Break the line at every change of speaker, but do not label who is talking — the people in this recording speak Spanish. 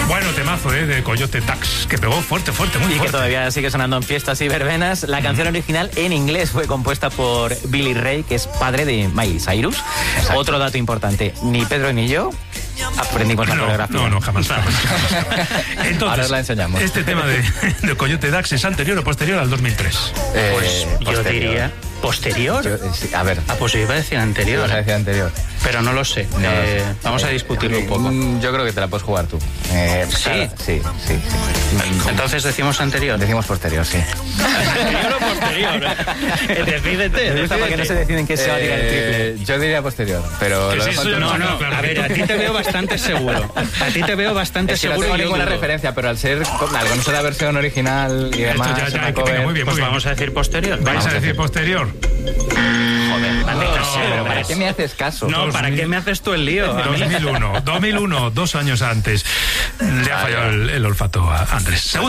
Bueno, temazo, de Coyote Dax, que pegó fuerte, muy fuerte.
Y que todavía sigue sonando en fiestas y verbenas. La canción original en inglés fue compuesta por Billy Ray, que es padre de Miley Cyrus. Exacto. Otro dato importante, ni Pedro ni yo aprendimos la coreografía.
No, jamás. Entonces,
ahora la enseñamos.
¿Este tema de Coyote Dax es anterior o posterior al 2003?
Pues yo diría posterior.
A ver.
Pues yo iba a decir anterior.
Ibas a decir anterior.
Pero no lo sé. Vamos a discutirlo un poco.
Yo creo que te la puedes jugar tú.
¿Sí?
Sí.
Entonces decimos anterior.
Decimos posterior, sí.
¿Anterior o posterior? Decídete.
Para que no se deciden que se va a tirar el triple. Yo diría posterior, pero
que
lo
sí,
dejo
no,
A ver, a ti te veo bastante seguro.
Es que no tengo ninguna referencia, pero al ser algo no sé la versión original y demás.
Muy bien.
Pues vamos a decir posterior.
¿Vais a decir posterior?
Joder, pero ¿para qué me haces caso?
No, ¿para qué me haces tú el lío?
2001, 2 años antes. Le ha fallado el olfato a Andrés.